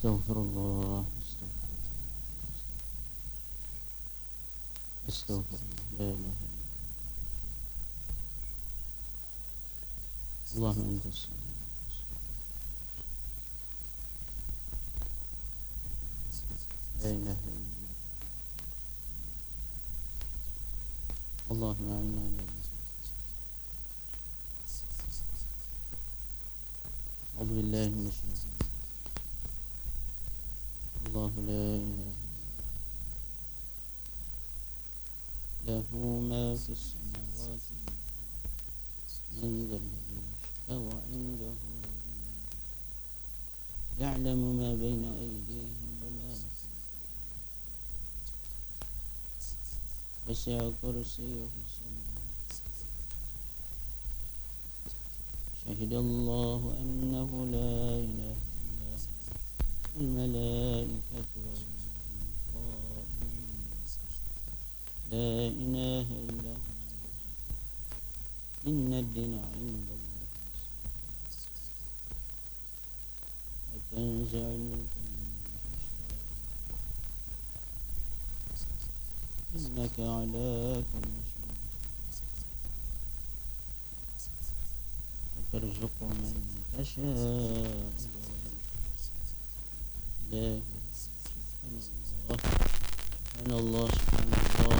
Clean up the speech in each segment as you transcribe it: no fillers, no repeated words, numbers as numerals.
استغفر الله استغفر الله لا إله إلا الله. اللهم أنت السلام لا إله إلا الله. اللهم أعنا على أعوذ بالله من الشيطان. الله لا إله له ما في السماوات من ذا الذي يشفع عنده يعلم ما بين أيديهم وما وسع كرسيه السماوات. شهد الله أنه لا إله إلا هو الملائكة لا إله إلا هو إن الدين عند الله وتنزع الملك إنك على كل شيء وترزق من تشاء لا. سبحان الله سبحان الله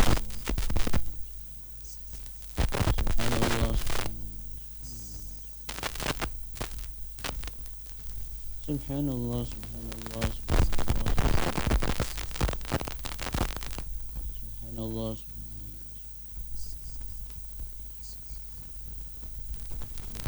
سبحان الله سبحان الله سبحان الله سبحان الله.